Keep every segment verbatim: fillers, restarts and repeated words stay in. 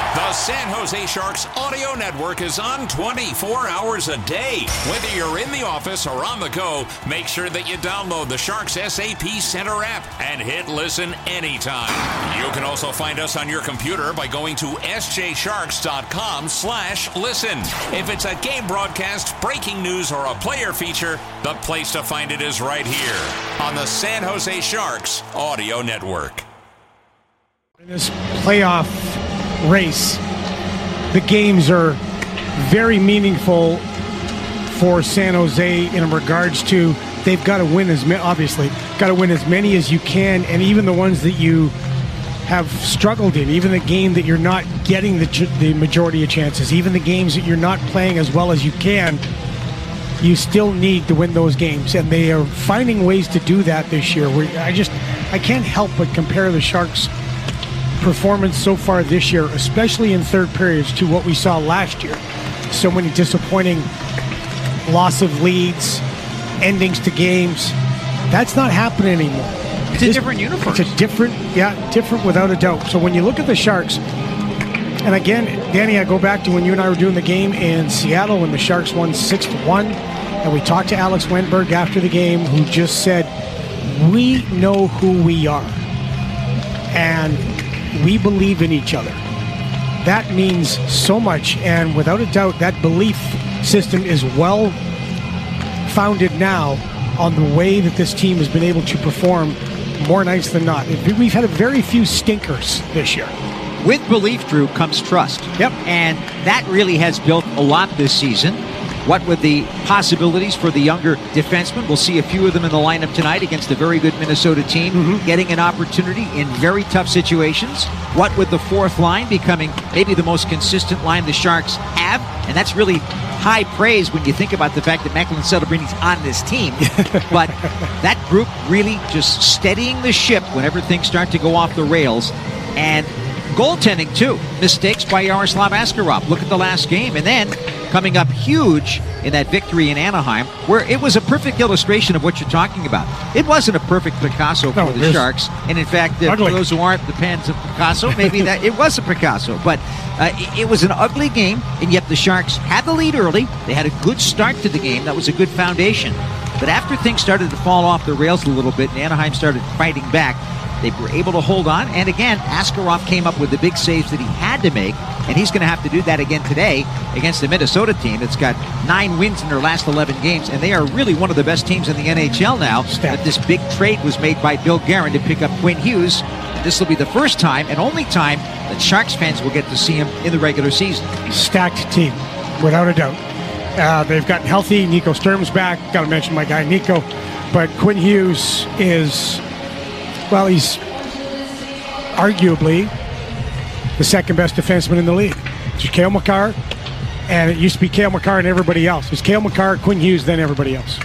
The San Jose Sharks audio network is on twenty-four hours a day. Whether you're in the office or on the go, make sure that you download the Sharks S A P Center app and hit listen anytime. You can also find us on your computer by going to sjsharks.com slash listen. If it's a game broadcast, breaking news, or a player feature, the place to find it is right here on the San Jose Sharks audio network. In this playoff race, the games are very meaningful for San Jose in regards to they've got to win as many, obviously, got to win as many as you can, and even the ones that you have struggled in, even the game that you're not getting the, the majority of chances, even the games that you're not playing as well as you can, you still need to win those games, and they are finding ways to do that this year. Where I just, I can't help but compare the Sharks' performance so far this year, especially in third periods, to what we saw last year. So many disappointing loss of leads, endings to games. That's not happening anymore. It's a different universe. It's a different, yeah, different without a doubt. So when you look at the Sharks, and again, Danny, I go back to when you and I were doing the game in Seattle when the Sharks won six to one, and we talked to Alex Wennberg after the game, who just said, we know who we are, and we believe in each other. That means so much, and without a doubt, that belief system is well founded now on the way that this team has been able to perform more nights than not. We've had a very few stinkers this year. With belief, Drew, comes trust. Yep. And that really has built a lot this season. What with the possibilities for the younger defensemen, we'll see a few of them in the lineup tonight against a very good Minnesota team, mm-hmm. getting an opportunity in very tough situations. What with the fourth line becoming maybe the most consistent line the Sharks have, and that's really high praise when you think about the fact that Macklin Celebrini's on this team. But that group really just steadying the ship whenever things start to go off the rails. And goaltending, too. Mistakes by Yaroslav Askarov. Look at the last game. And then coming up huge in that victory in Anaheim, where it was a perfect illustration of what you're talking about. It wasn't a perfect Picasso for no, the Sharks. And in fact, uh, for those who aren't the fans of Picasso, maybe that it was a Picasso. But uh, it, it was an ugly game, and yet the Sharks had the lead early. They had a good start to the game. That was a good foundation. But after things started to fall off the rails a little bit, and Anaheim started fighting back, they were able to hold on, and again, Askarov came up with the big saves that he had to make, and he's going to have to do that again today against the Minnesota team that's got nine wins in their last eleven games, and they are really one of the best teams in the N H L now. That this big trade was made by Bill Guerin to pick up Quinn Hughes. This will be the first time and only time that Sharks fans will get to see him in the regular season. Stacked team, without a doubt. Uh, they've gotten healthy. Nico Sturm's back. Got to mention my guy Nico. But Quinn Hughes is... Well, he's arguably the second best defenseman in the league. It's Cale Makar, and it used to be Cale Makar and everybody else. It's Cale Makar, Quinn Hughes, then everybody else.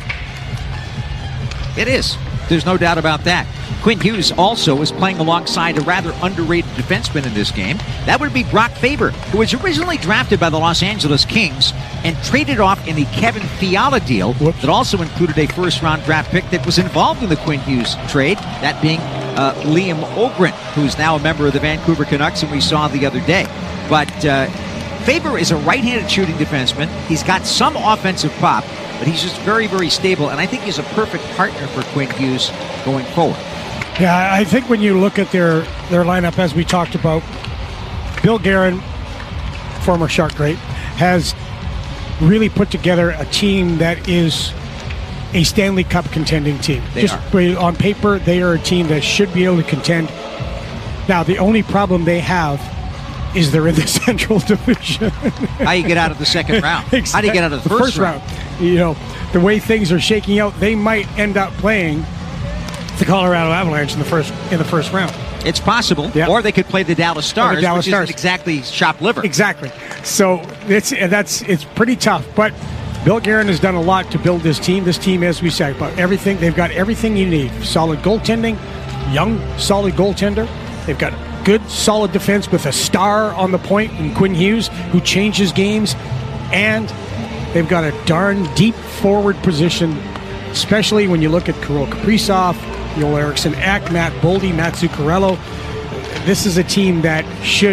It is. There's no doubt about that. Quinn Hughes also is playing alongside a rather underrated defenseman in this game. That would be Brock Faber, who was originally drafted by the Los Angeles Kings and traded off in the Kevin Fiala deal. Whoops. That also included a first-round draft pick that was involved in the Quinn Hughes trade, that being uh, Liam Ogren, who is now a member of the Vancouver Canucks, and we saw the other day. But uh, Faber is a right-handed shooting defenseman. He's got some offensive pop, but he's just very, very stable, and I think he's a perfect partner for Quinn Hughes going forward. Yeah, I think when you look at their, their lineup, as we talked about, Bill Guerin, former Shark great, has really put together a team that is a Stanley Cup contending team. They Just are. On paper, they are a team that should be able to contend. Now, the only problem they have is they're in the Central Division. How do you get out of the second round? Exactly. How do you get out of the, the first, first round? round? You know, the way things are shaking out, they might end up playing the Colorado Avalanche in the first in the first round. It's possible. Yep. Or they could play the Dallas Stars, the Dallas which Stars. isn't exactly shop liver. Exactly. So it's that's it's pretty tough. But Bill Guerin has done a lot to build this team. This team, as we said, but everything they've got everything you need. Solid goaltending, young, solid goaltender. They've got good, solid defense with a star on the point in Quinn Hughes, who changes games, and they've got a darn deep forward position, especially when you look at Kirill Kaprizov, Joel Eriksson Ek, Matt Boldy, Matt Zuccarello. This is a team that should